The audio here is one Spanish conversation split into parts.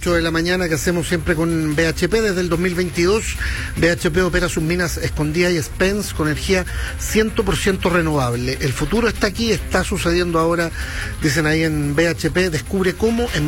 8 de la mañana, que hacemos siempre con BHP. Desde el 2022, BHP opera sus minas Escondida y Spence con energía 100% renovable. El futuro está aquí, está sucediendo ahora, dicen ahí en BHP. Descubre cómo en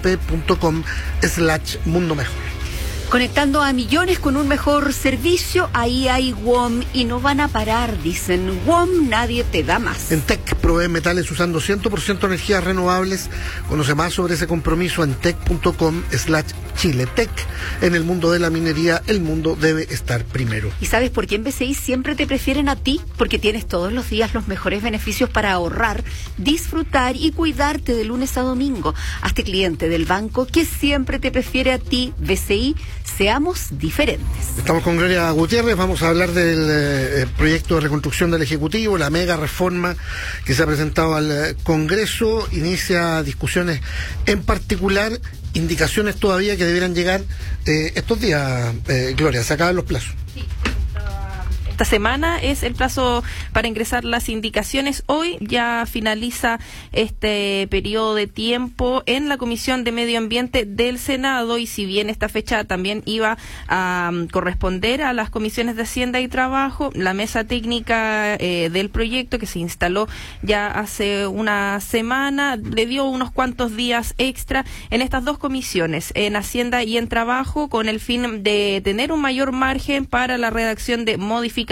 bhp.com/mundo mejor. Conectando a millones con un mejor servicio, ahí hay WOM y no van a parar, dicen. WOM, nadie te da más. En TEC provee metales usando 100% energías renovables. Conoce más sobre ese compromiso en tec.com/Chile. TEC, en el mundo de la minería, el mundo debe estar primero. ¿Y sabes por qué en BCI siempre te prefieren a ti? Porque tienes todos los días los mejores beneficios para ahorrar, disfrutar y cuidarte de lunes a domingo. Hazte cliente del banco que siempre te prefiere a ti. BCI, seamos diferentes. Estamos con Gloria Gutiérrez, vamos a hablar del proyecto de reconstrucción del Ejecutivo, la mega reforma que se ha presentado al Congreso. Inicia discusiones, en particular indicaciones todavía que debieran llegar estos días. Gloria, se acaban los plazos. Sí. Esta semana es el plazo para ingresar las indicaciones. Hoy ya finaliza este periodo de tiempo en la Comisión de Medio Ambiente del Senado, y si bien esta fecha también iba a corresponder a las comisiones de Hacienda y Trabajo, la mesa técnica del proyecto, que se instaló ya hace una semana, le dio unos cuantos días extra en estas dos comisiones, en Hacienda y en Trabajo, con el fin de tener un mayor margen para la redacción de modificaciones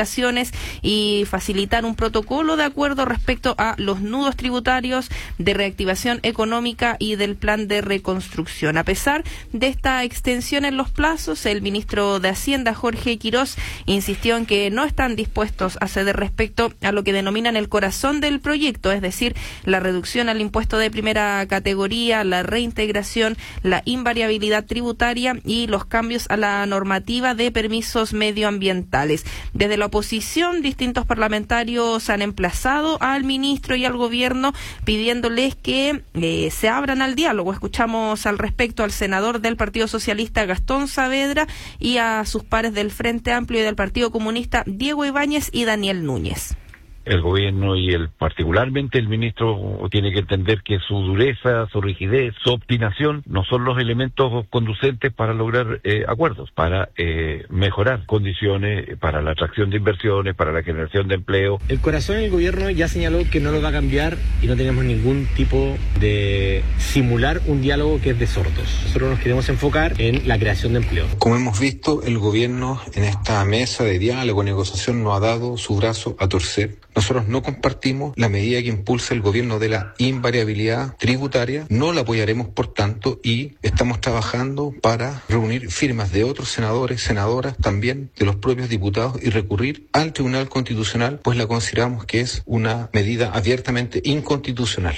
y facilitar un protocolo de acuerdo respecto a los nudos tributarios de reactivación económica y del plan de reconstrucción. A pesar de esta extensión en los plazos, el ministro de Hacienda, Jorge Quirós, insistió en que no están dispuestos a ceder respecto a lo que denominan el corazón del proyecto, es decir, la reducción al impuesto de primera categoría, la reintegración, la invariabilidad tributaria y los cambios a la normativa de permisos medioambientales. Desde la oposición, distintos parlamentarios han emplazado al ministro y al gobierno pidiéndoles que se abran al diálogo. Escuchamos al respecto al senador del Partido Socialista, Gastón Saavedra, y a sus pares del Frente Amplio y del Partido Comunista, Diego Ibáñez y Daniel Núñez. El gobierno y particularmente el ministro tiene que entender que su dureza, su rigidez, su obstinación no son los elementos conducentes para lograr acuerdos, para mejorar condiciones, para la atracción de inversiones, para la generación de empleo. El corazón del gobierno ya señaló que no lo va a cambiar y no tenemos ningún tipo de simular un diálogo que es de sordos. Nosotros nos queremos enfocar en la creación de empleo. Como hemos visto, el gobierno en esta mesa de diálogo, negociación, no ha dado su brazo a torcer. Nosotros no compartimos la medida que impulsa el gobierno de la invariabilidad tributaria, no la apoyaremos por tanto, y estamos trabajando para reunir firmas de otros senadores, senadoras, también de los propios diputados, y recurrir al Tribunal Constitucional, pues la consideramos que es una medida abiertamente inconstitucional.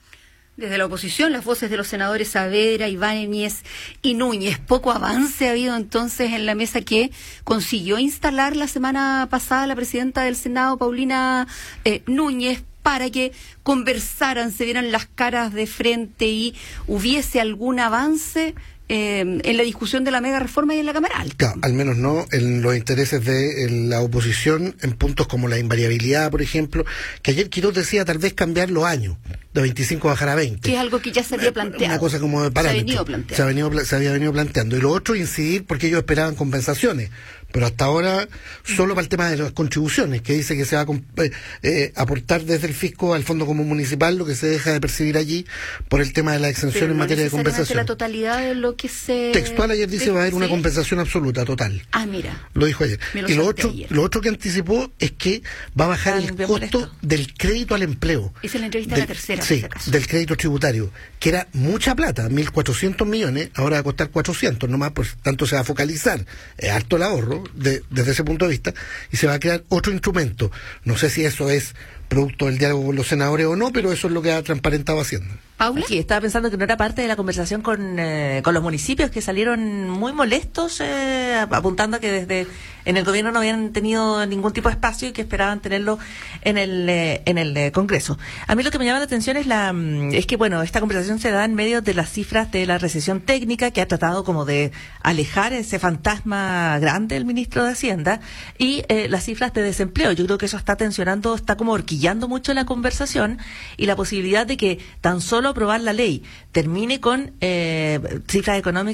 Desde la oposición, las voces de los senadores Saavedra, Ibáñez y Núñez. Poco avance ha habido entonces en la mesa que consiguió instalar la semana pasada la presidenta del Senado, Paulina Núñez, para que conversaran, se vieran las caras de frente y hubiese algún avance en la discusión de la mega reforma y en la Cámara Alta. Claro, al menos no en los intereses de la oposición, en puntos como la invariabilidad, por ejemplo, que ayer Quirós decía tal vez cambiar los años, de 25 bajar a 20. Que es algo que ya se había planteado. Una cosa como de parámetro. Se había venido planteando. Y lo otro, incidir, porque ellos esperaban compensaciones, pero hasta ahora solo para el tema de las contribuciones, que dice que se va a aportar desde el fisco al Fondo Común Municipal lo que se deja de percibir allí por el tema de la exención en materia de compensación. La totalidad de lo que se... Textual ayer dice va a haber una compensación absoluta, total. Ah, mira. Lo dijo ayer. Y lo otro que anticipó es que va a bajar el costo del crédito al empleo. Esa es la entrevista de la tercera. Sí, del crédito tributario, que era mucha plata, 1.400 millones, ahora va a costar 400 nomás, por tanto se va a focalizar, harto el ahorro desde ese punto de vista, y se va a crear otro instrumento. No sé si eso es producto del diálogo con los senadores o no, pero eso es lo que ha transparentado Hacienda. ¿Paula? Sí, estaba pensando que no era parte de la conversación con los municipios, que salieron muy molestos, apuntando a que desde en el gobierno no habían tenido ningún tipo de espacio y que esperaban tenerlo en el Congreso. A mí lo que me llama la atención es que, bueno, esta conversación se da en medio de las cifras de la recesión técnica, que ha tratado como de alejar ese fantasma grande del ministro de Hacienda, y las cifras de desempleo. Yo creo que eso está tensionando, está como horquillando mucho la conversación, y la posibilidad de que tan solo aprobar la ley termine con cifras económicas